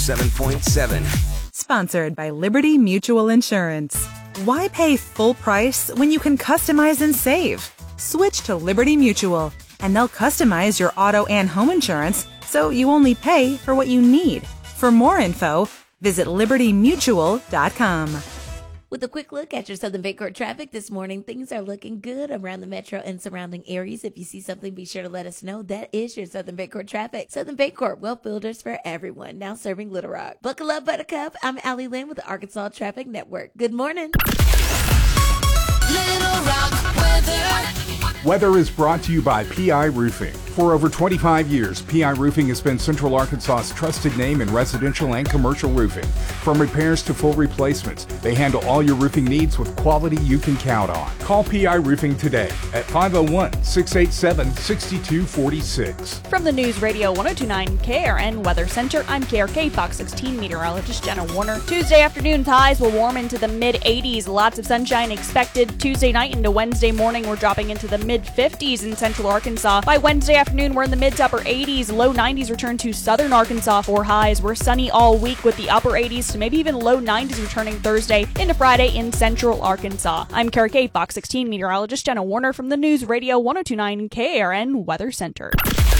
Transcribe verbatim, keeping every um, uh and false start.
seven point seven. Sponsored by Liberty Mutual Insurance. Why pay full price when you can customize and save? Switch to Liberty Mutual, and they'll customize your auto and home insurance so you only pay for what you need. For more info, visit liberty mutual dot com. With a quick look at your Southern Bayport traffic this morning, things are looking good around the metro and surrounding areas. If you see something, be sure to let us know. That is your Southern Bayport traffic. Southern Bayport, wealth builders for everyone. Now serving Little Rock. Buckle up, Buttercup. I'm Allie Lynn with the Arkansas Traffic Network. Good morning. Little Rock weather. Weather is brought to you by P I Roofing. For over twenty-five years, P I Roofing has been Central Arkansas's trusted name in residential and commercial roofing. From repairs to full replacements, they handle all your roofing needs with quality you can count on. Call P I Roofing today at five oh one, six eight seven, six two four six. From the News Radio one oh two point nine K R N Weather Center, I'm K R K Fox sixteen meteorologist Jenna Warner. Tuesday afternoon highs will warm into the mid eighties. Lots of sunshine expected. Tuesday night into Wednesday morning, we're dropping into the mid fifties in Central Arkansas. By Wednesday afternoon, we're in the mid to upper eighties. Low nineties return to Southern Arkansas for highs. We're sunny all week with the upper eighties to maybe even low nineties returning Thursday into Friday in Central Arkansas. I'm K R K Fox sixteen meteorologist Jenna Warner from the News Radio one oh two point nine K R N Weather Center.